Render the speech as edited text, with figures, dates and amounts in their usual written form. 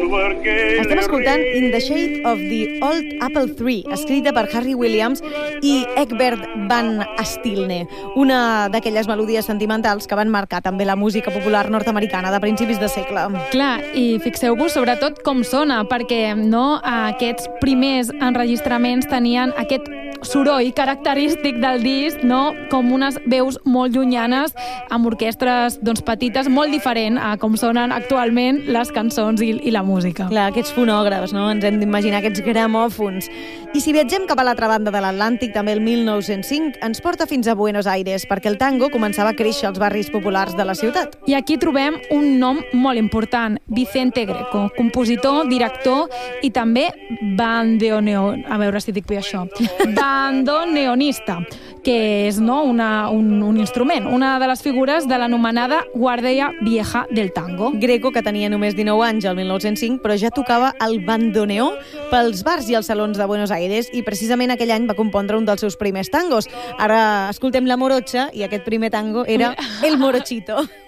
Estem escoltant In the Shade of the Old Apple Tree, escrita per Harry Williams i Egbert van Stilne, una d'aquelles melodies sentimentals que van marcar també la música popular nord-americana de principis de segle. Clar, i fixeu-vos sobretot com sona, perquè aquests primers enregistraments tenien aquest soroll característic del disc, com unes veus molt llunyanes amb orquestres petites, molt diferent a com sonen actualment les cançons i la música. Clar, aquests fonògrafs, ens hem d'imaginar aquests gramòfons. I si viatgem cap a l'altra banda de l'Atlàntic, també el 1905 ens porta fins a Buenos Aires, perquè el tango començava a créixer als barris populars de la ciutat. I aquí trobem un nom molt important, Vicente Greco, compositor, director i també a veure si dic bé això, bandoneonista, que és un instrument, una de les figures de l'anomenada Guardia Vieja del tango. Greco, que tenia només 19 anys el 1905, però ja tocava el bandoneó pels bars i els salons de Buenos Aires, i precisament aquell any va compondre un dels seus primers tangos. Ara escoltem La Morocha, i aquest primer tango era El Morochito.